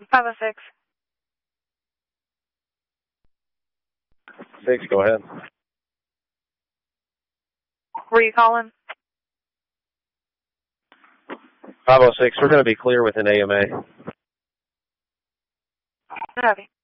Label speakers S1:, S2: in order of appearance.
S1: 506.
S2: 6, go ahead.
S1: Were you calling?
S2: 506, we're going to be clear with an AMA.
S1: Copy.